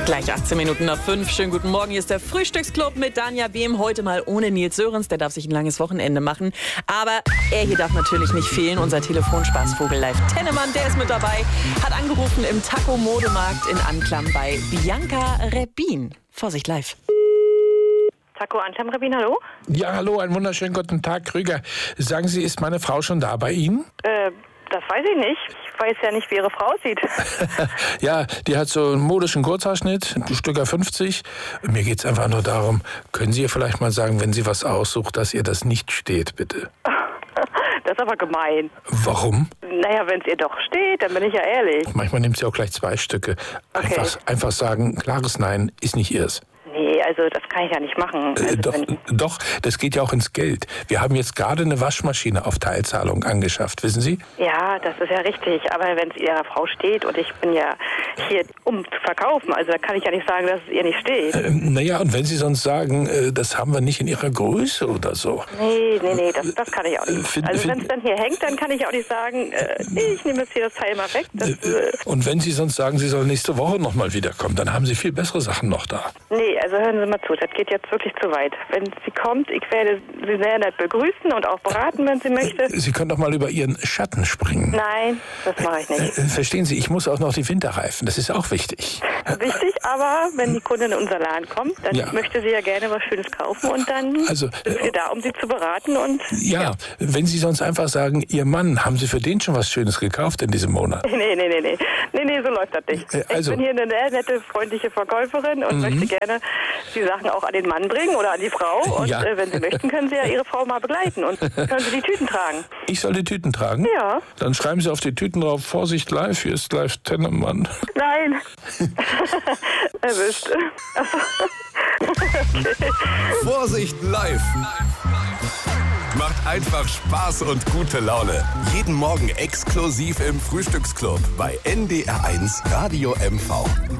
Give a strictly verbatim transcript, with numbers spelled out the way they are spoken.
Gleich achtzehn Minuten nach fünf. Schönen guten Morgen. Hier ist der Frühstücksclub mit Danja Behm. Heute mal ohne Nils Sörensen. Der darf sich ein langes Wochenende machen. Aber er hier darf natürlich nicht fehlen. Unser Telefonspaßvogel Live Tennemann, der ist mit dabei. Hat angerufen im Taco-Modemarkt in Anklam bei Bianca Rebin. Vorsicht, live. Taco Anklam Rebin, hallo? Ja, hallo, einen wunderschönen guten Tag, Krüger. Sagen Sie, ist meine Frau schon da bei Ihnen? Äh, das weiß ich nicht. Ich weiß ja nicht, wie Ihre Frau aussieht. Ja, die hat so einen modischen Kurzhaarschnitt, Stücker fünfzig. Mir geht's einfach nur darum, können Sie ihr vielleicht mal sagen, wenn sie was aussucht, dass ihr das nicht steht, bitte? Das ist aber gemein. Warum? Naja, wenn es ihr doch steht, dann bin ich ja ehrlich. Manchmal nimmt sie auch gleich zwei Stücke. Einfach, Okay. einfach sagen, klares Nein ist nicht ihrs. Nee, also das kann ich ja nicht machen. Äh, Also, doch, wenn- doch, das geht ja auch ins Geld. Wir haben jetzt gerade eine Waschmaschine auf Teilzahlung angeschafft, wissen Sie? ja, das ist ja richtig. Aber wenn es ihrer Frau steht und ich bin ja hier, um zu verkaufen, also da kann ich ja nicht sagen, dass es ihr nicht steht. Ähm, naja, und wenn Sie sonst sagen, äh, das haben wir nicht in Ihrer Größe oder so. Nee, nee, nee, das, das kann ich auch Äh, nicht. find- Also find- wenn es dann hier hängt, dann kann ich auch nicht sagen, äh, nee, ich nehme jetzt hier das Teil mal weg. Das, äh, Und wenn Sie sonst sagen, Sie sollen nächste Woche noch mal wiederkommen, dann haben Sie viel bessere Sachen noch da. nee, also hören Sie mal zu, das geht jetzt wirklich zu weit. Wenn sie kommt, ich werde sie sehr nett begrüßen und auch beraten, wenn sie möchte. Sie können doch mal über Ihren Schatten springen. Nein, das mache ich nicht. Äh, Verstehen Sie, ich muss auch noch die Winterreifen, das ist auch wichtig. Wichtig, aber wenn die Kundin in unser Laden kommt, dann Ja. möchte sie ja gerne was Schönes kaufen und dann Also, sind wir da, um sie zu beraten und Ja, wenn Sie sonst einfach sagen, Ihr Mann, haben Sie für den schon was Schönes gekauft in diesem Monat? nee, nee, nee, nee. Nee, nee, so läuft das nicht. Äh, also- ich bin hier eine sehr nette, freundliche Verkäuferin und möchte gerne die Sachen auch an den Mann bringen oder an die Frau. Und Ja. äh, wenn sie möchten, können sie ja ihre Frau mal begleiten und können sie die Tüten tragen. Ich soll die Tüten tragen? Ja. Dann schreiben Sie auf die Tüten drauf, Vorsicht live, hier ist live Tennemann. Nein. Erwischt. Vorsicht live! Macht einfach Spaß und gute Laune. Jeden Morgen exklusiv im Frühstücksclub bei N D R eins Radio M V.